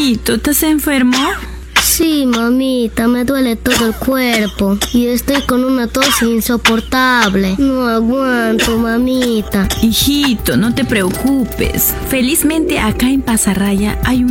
Hijito, ¿estás enfermo? Sí, mamita, me duele todo el cuerpo y estoy con una tos insoportable. No aguanto, mamita. Hijito, no te preocupes. Felizmente acá en Pasarraya hay un